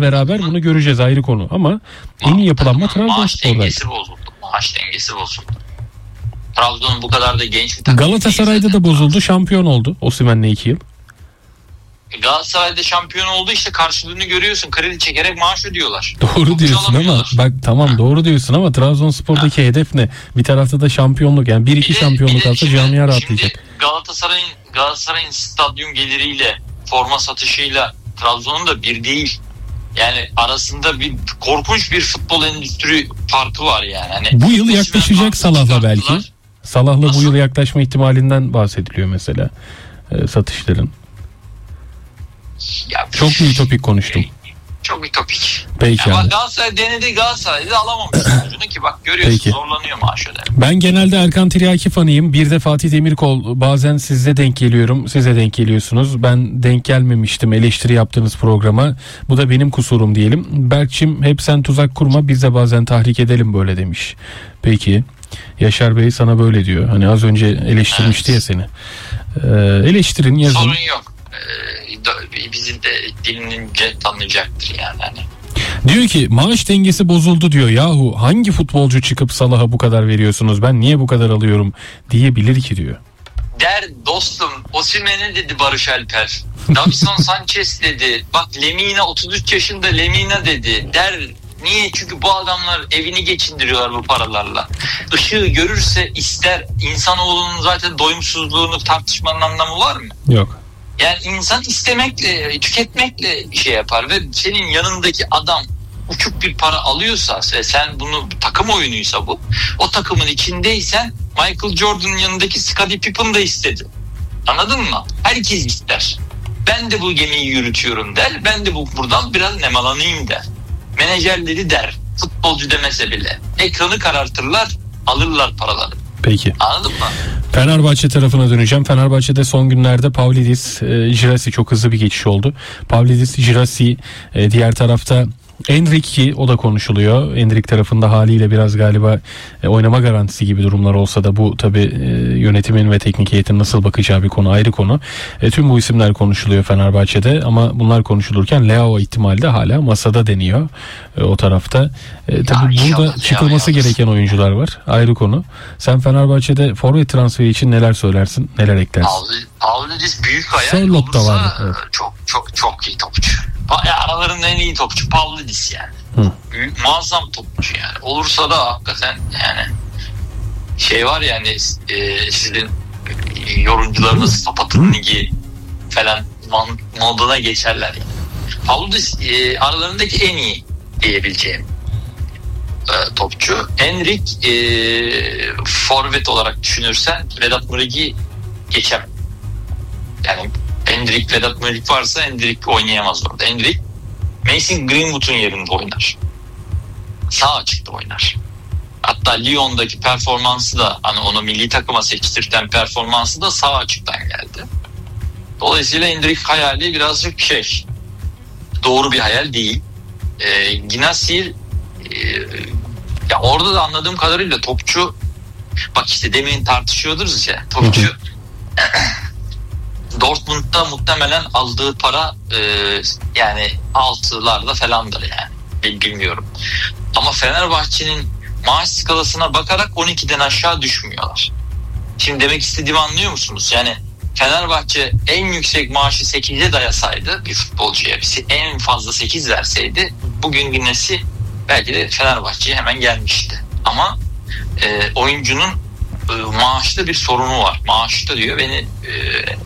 beraber bunu göreceğiz, ayrı konu. Ama en iyi yapılanma Trabzonspor'da. Maaş dengesi bozuldu. Trabzon'un bu kadar da genç bir takım. Galatasaray'da da bozuldu. Şampiyon oldu Osimhen'le 2 yıl. Galatasaray'da şampiyon oldu, işte karşılığını görüyorsun. Kredi çekerek maaş ödüyorlar. Doğru diyorsun ama bak tamam, doğru diyorsun ama Trabzonspor'daki hedef ne? Bir tarafta da şampiyonluk, yani 1-2 şampiyonluk alsa camia rahatlayacak. Galatasaray'ın stadyum geliriyle, forma satışıyla Trabzon'un da bir değil. Yani arasında bir korkunç bir futbol endüstri farkı var yani. Hani bu yıl yaklaşacak Salah'la belki. Salah'la bu yıl yaklaşma ihtimalinden bahsediliyor mesela satışların. Ya, çok mu ütopik konuştum? Çok ütopik. Peki yani Galatasaray denedi, Galatasaray'da alamamış sonucunu ki bak görüyorsun. Peki. Zorlanıyor maaş öder. Ben genelde Erkan Tiryaki fanıyım. Bir de Fatih Demirkol, bazen size denk geliyorum, size denk geliyorsunuz. Ben denk gelmemiştim eleştiri yaptığınız programa. Bu da benim kusurum diyelim. Berkçim, hep sen tuzak kurma, biz de bazen tahrik edelim böyle demiş. Peki. Yaşar Bey sana böyle diyor. Hani az önce eleştirmişti ya seni. Eleştirin, yazın. Sorun yok. Bizim de dilinince tanıyacaktır yani. Diyor ki maaş dengesi bozuldu diyor. Yahu hangi futbolcu çıkıp Salah'a bu kadar veriyorsunuz, ben niye bu kadar alıyorum diyebilir ki diyor. Der dostum, Osimhen'e dedi Barış Alper. Davinson Sanchez dedi. Bak Lemina 33 yaşında Lemina dedi. Der. Niye? Çünkü bu adamlar evini geçindiriyorlar bu paralarla. Işığı görürse ister. İnsanoğlunun zaten doyumsuzluğunu tartışmanın anlamı var mı? Yok. Yani insan istemekle, tüketmekle şey yapar ve senin yanındaki adam uçuk bir para alıyorsa ve sen bunu takım oyunuysa bu, o takımın içindeysen Michael Jordan'ın yanındaki Scottie Pippen da istedi. Anladın mı? Herkes ister. Ben de bu gemiyi yürütüyorum der. Ben de buradan biraz nemalanayım der. Menajerleri der. Futbolcu demese bile. Ekranı karartırlar, alırlar paraları. Peki. Anladın mı? Fenerbahçe tarafına döneceğim. Fenerbahçe'de son günlerde Pavlidis, Girassi çok hızlı bir geçiş oldu. Pavlidis, Girassi, diğer tarafta Endrick, o da konuşuluyor. Endrick tarafında haliyle biraz galiba oynama garantisi gibi durumlar olsa da bu tabii yönetimin ve teknik heyetin nasıl bakacağı bir konu, ayrı konu. Tüm bu isimler konuşuluyor Fenerbahçe'de ama bunlar konuşulurken Leao ihtimali de hala masada deniyor o tarafta. Tabii burada çıkılması gereken oyuncular var, ayrı konu. Sen Fenerbahçe'de forvet transferi için neler söylersin, neler eklersin? Pavlidis büyük hayal Charlotte'da olursa vardı, evet. çok iyi topçu. Aralarında en iyi topçu Pavlidis yani. Büyük, muazzam topçu yani. Olursa da hakikaten yani şey var yani sizin yorumcularınız Sapat'ın ligi falan moduna geçerler yani. Pavlidis aralarındaki en iyi diyebileceğim topçu. Endrick forvet olarak düşünürsen Vedat Muriq'i geçemem. Yani Endrick, Vedat Muriq varsa Endrick oynayamaz orada. Endrick Mason Greenwood'un yerinde oynar. Sağ açıkta oynar. Hatta Lyon'daki performansı da hani onu milli takıma seçtirten performansı da sağ açıktan geldi. Dolayısıyla Endrick hayali birazcık doğru bir hayal değil. Ginassi ya orada da anladığım kadarıyla topçu, bak işte demin tartışıyordunuz ya, topçu Dortmund'da muhtemelen aldığı para yani 6'larda falandır yani. Bilmiyorum. Ama Fenerbahçe'nin maaş skalasına bakarak 12'den aşağı düşmüyorlar. Şimdi demek istediğimi anlıyor musunuz? Yani Fenerbahçe en yüksek maaşı 8'e dayasaydı bir futbolcuya, en fazla 8 verseydi bugün Ginassi belki de Fenerbahçe'ye hemen gelmişti. Ama oyuncunun maaşta bir sorunu var. Maaşta diyor beni